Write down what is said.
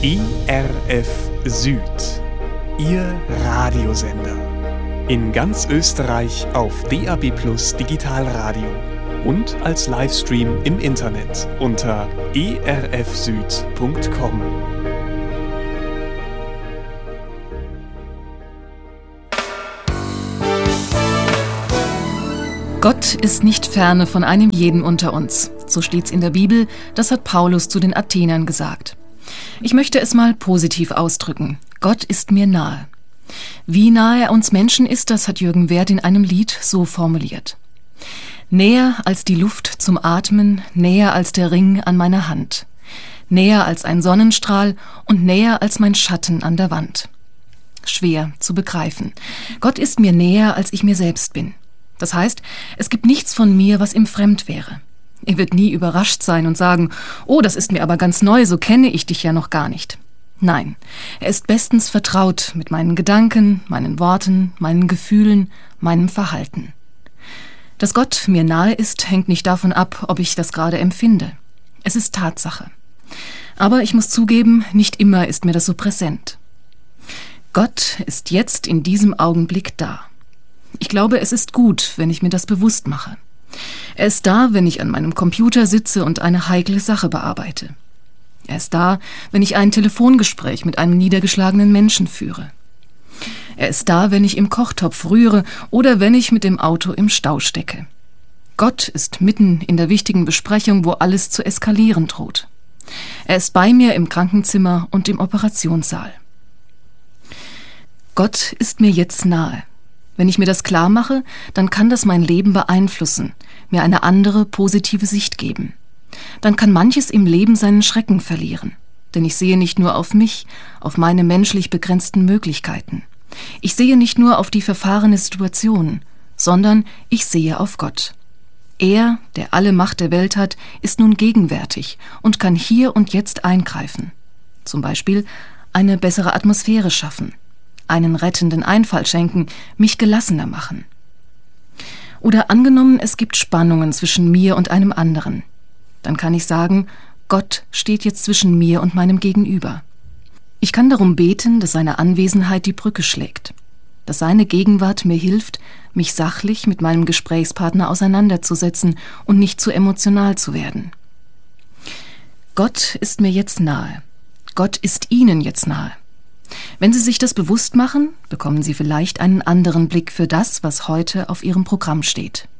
ERF Süd, Ihr Radiosender. In ganz Österreich auf DAB+ Digitalradio und als Livestream im Internet unter erfsüd.com. Gott ist nicht ferne von einem jeden unter uns. So steht's in der Bibel, das hat Paulus zu den Athenern gesagt. Ich möchte es mal positiv ausdrücken. Gott ist mir nahe. Wie nahe er uns Menschen ist, das hat Jürgen Wert in einem Lied so formuliert. Näher als die Luft zum Atmen, näher als der Ring an meiner Hand. Näher als ein Sonnenstrahl und näher als mein Schatten an der Wand. Schwer zu begreifen. Gott ist mir näher, als ich mir selbst bin. Das heißt, es gibt nichts von mir, was ihm fremd wäre. Er wird nie überrascht sein und sagen, oh, das ist mir aber ganz neu, so kenne ich dich ja noch gar nicht. Nein, er ist bestens vertraut mit meinen Gedanken, meinen Worten, meinen Gefühlen, meinem Verhalten. Dass Gott mir nahe ist, hängt nicht davon ab, ob ich das gerade empfinde. Es ist Tatsache. Aber ich muss zugeben, nicht immer ist mir das so präsent. Gott ist jetzt in diesem Augenblick da. Ich glaube, es ist gut, wenn ich mir das bewusst mache. Er ist da, wenn ich an meinem Computer sitze und eine heikle Sache bearbeite. Er ist da, wenn ich ein Telefongespräch mit einem niedergeschlagenen Menschen führe. Er ist da, wenn ich im Kochtopf rühre oder wenn ich mit dem Auto im Stau stecke. Gott ist mitten in der wichtigen Besprechung, wo alles zu eskalieren droht. Er ist bei mir im Krankenzimmer und im Operationssaal. Gott ist mir jetzt nahe. Wenn ich mir das klar mache, dann kann das mein Leben beeinflussen, mir eine andere, positive Sicht geben. Dann kann manches im Leben seinen Schrecken verlieren. Denn ich sehe nicht nur auf mich, auf meine menschlich begrenzten Möglichkeiten. Ich sehe nicht nur auf die verfahrene Situation, sondern ich sehe auf Gott. Er, der alle Macht der Welt hat, ist nun gegenwärtig und kann hier und jetzt eingreifen. Zum Beispiel eine bessere Atmosphäre schaffen, einen rettenden Einfall schenken, mich gelassener machen. Oder angenommen, es gibt Spannungen zwischen mir und einem anderen. Dann kann ich sagen, Gott steht jetzt zwischen mir und meinem Gegenüber. Ich kann darum beten, dass seine Anwesenheit die Brücke schlägt, dass seine Gegenwart mir hilft, mich sachlich mit meinem Gesprächspartner auseinanderzusetzen und nicht zu emotional zu werden. Gott ist mir jetzt nahe. Gott ist Ihnen jetzt nahe. Wenn Sie sich das bewusst machen, bekommen Sie vielleicht einen anderen Blick für das, was heute auf Ihrem Programm steht.